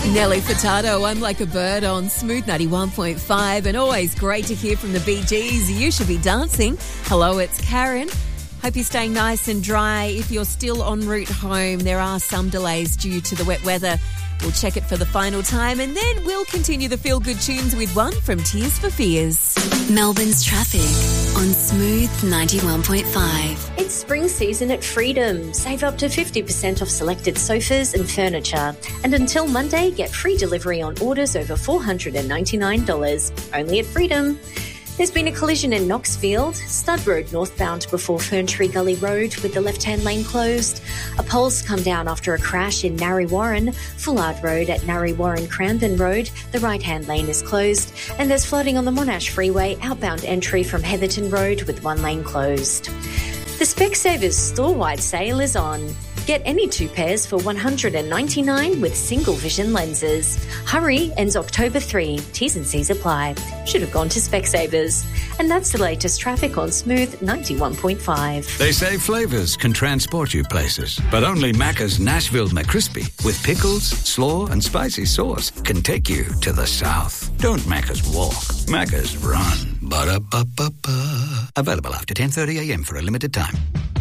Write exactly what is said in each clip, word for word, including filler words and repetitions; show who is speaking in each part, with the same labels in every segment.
Speaker 1: Nelly Furtado, I'm Like a Bird on Smooth ninety-one point five, and always great to hear from the Bee Gees. You should be dancing. Hello, it's Karen. Hope you're staying nice and dry. If you're still en route home, there are some delays due to the wet weather. We'll check it for the final time, and then we'll continue the feel-good tunes with one from Tears for Fears.
Speaker 2: Melbourne's traffic on Smooth ninety-one point five.
Speaker 3: It's spring season at Freedom. Save up to fifty percent off selected sofas and furniture. And until Monday, get free delivery on orders over four hundred ninety-nine dollars. Only at Freedom. There's been a collision in Knoxfield, Stud Road northbound before Ferntree Gully Road with the left-hand lane closed. A pole's come down after a crash in Narre Warren, Fullard Road at Narre Warren Cranbourne Road. The right-hand lane is closed. And there's flooding on the Monash Freeway, outbound entry from Heatherton Road with one lane closed. The Specsavers store-wide sale is on. Get any two pairs for one hundred ninety-nine dollars with single vision lenses. Hurry, ends October third. T's and C's apply. Should have gone to Specsavers. And that's the latest traffic on Smooth ninety-one point five.
Speaker 4: They say flavours can transport you places, but only Macca's Nashville McCrispy with pickles, slaw and spicy sauce can take you to the south. Don't Macca's walk, Macca's run. Ba-da-ba-ba-ba. Available after ten thirty a m for a limited time.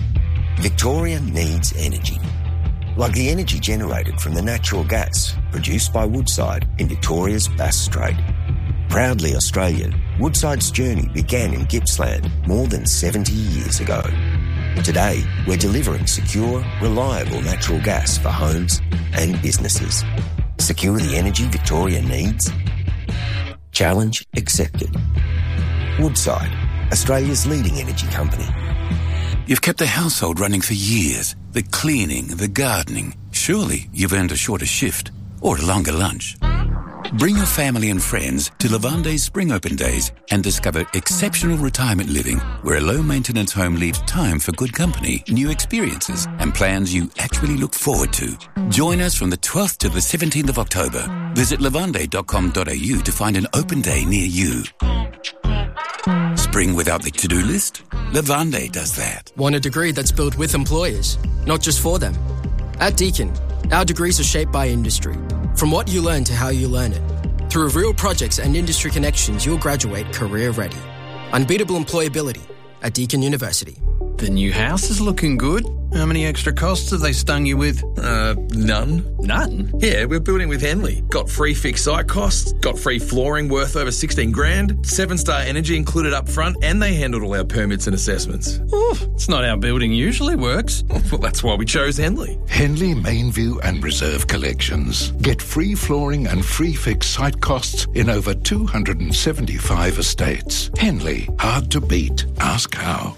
Speaker 5: Victoria needs energy. Like the energy generated from the natural gas produced by Woodside in Victoria's Bass Strait. Proudly Australian, Woodside's journey began in Gippsland more than seventy years ago. Today, we're delivering secure, reliable natural gas for homes and businesses. Secure the energy Victoria needs? Challenge accepted. Woodside, Australia's leading energy company.
Speaker 6: You've kept the household running for years. The cleaning, the gardening. Surely you've earned a shorter shift or a longer lunch. Bring your family and friends to Lavande's Spring Open Days and discover exceptional retirement living where a low-maintenance home leaves time for good company, new experiences and plans you actually look forward to. Join us from the twelfth to the seventeenth of October. Visit lavande dot com dot a u to find an open day near you. Spring without the to-do list? Lavande does that.
Speaker 7: Want a degree that's built with employers, not just for them? At Deakin, our degrees are shaped by industry. From what you learn to how you learn it. Through real projects and industry connections, you'll graduate career ready. Unbeatable employability at Deakin University.
Speaker 8: The new house is looking good. How many extra costs have they stung you with?
Speaker 9: Uh, none.
Speaker 8: None?
Speaker 9: Yeah, we're building with Henley. Got free fixed site costs, got free flooring worth over sixteen grand, seven-star energy included up front, and they handled all our permits and assessments.
Speaker 8: Oh, it's not how building usually works.
Speaker 9: Well, that's why we chose Henley.
Speaker 10: Henley, Mainview and Reserve Collections. Get free flooring and free fixed site costs in over two hundred seventy-five estates. Henley, hard to beat. Ask how.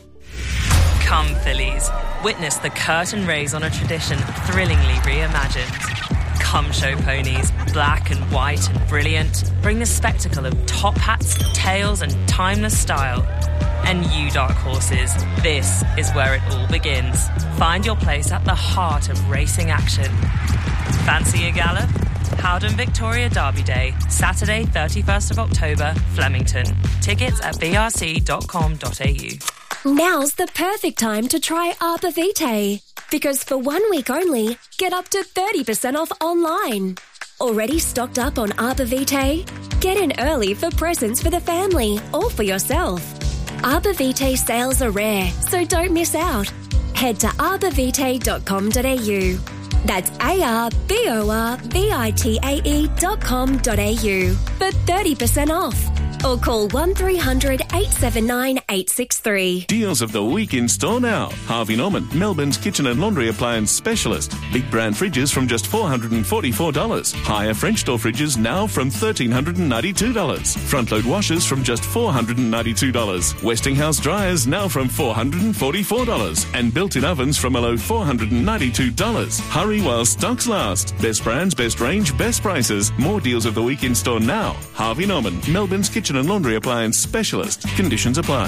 Speaker 11: Come, Phillies. Witness the curtain raise on a tradition thrillingly reimagined. Come show ponies, black and white and brilliant. Bring the spectacle of top hats, tails and timeless style. And you, dark horses, this is where it all begins. Find your place at the heart of racing action. Fancy a gallop? Howden Victoria Derby Day, Saturday, thirty-first of October, Flemington. Tickets at b r c dot com dot a u.
Speaker 12: Now's the perfect time to try Arbor Vitae. Because for one week only, get up to thirty percent off online. Already stocked up on Arbor Vitae? Get in early for presents for the family or for yourself. Arbor Vitae sales are rare, so don't miss out. Head to arbor vitae dot com dot a u. That's A R B O R V I T A E dot com dot a u for thirty percent off. Or call one three hundred eight seven nine eight six three.
Speaker 13: Deals of the week in store now. Harvey Norman, Melbourne's kitchen and laundry appliance specialist. Big brand fridges from just four hundred forty-four dollars. Higher French door fridges now from one thousand three hundred ninety-two dollars. Front load washers from just four hundred ninety-two dollars. Westinghouse dryers now from four hundred forty-four dollars. And built-in ovens from a low four hundred ninety-two dollars. Hurry while stocks last. Best brands, best range, best prices. More deals of the week in store now. Harvey Norman, Melbourne's kitchen and laundry appliance specialist. Conditions apply.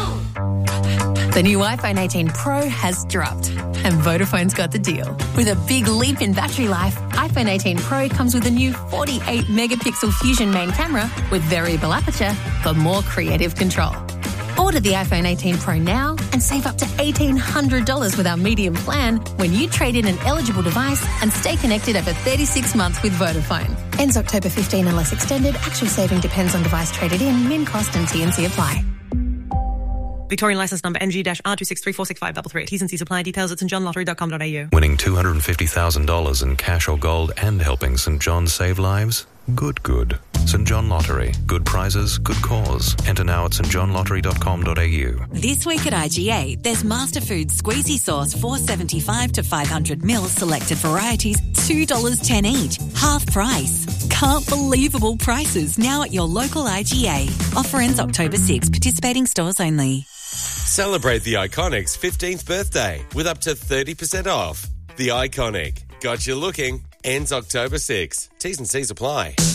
Speaker 14: The new iPhone eighteen Pro has dropped, and Vodafone's got the deal. With a big leap in battery life, iPhone eighteen Pro comes with a new forty-eight megapixel Fusion main camera with variable aperture for more creative control. Or Order the iPhone eighteen Pro now and save up to eighteen hundred dollars with our medium plan when you trade in an eligible device and stay connected over thirty-six months with Vodafone. Ends October fifteenth unless extended. Actual saving depends on device traded in. Min cost and T N C apply.
Speaker 15: Victorian licence number N G R two six three four six five three three. T's and C's apply. Details at st john lottery dot com dot a u.
Speaker 16: Winning two hundred fifty thousand dollars in cash or gold and helping St John save lives? Good, good. St John Lottery. Good prizes, good cause. Enter now at st john lottery dot com dot a u.
Speaker 17: This week at I G A, there's Masterfoods Squeezy Sauce four seventy-five to five hundred mils selected varieties, two dollars ten each, half price. Can't believable prices now at your local I G A. Offer ends October sixth. Participating stores only.
Speaker 18: Celebrate the Iconic's fifteenth birthday with up to thirty percent off. The Iconic. Got you looking. Ends October sixth. T's and C's apply.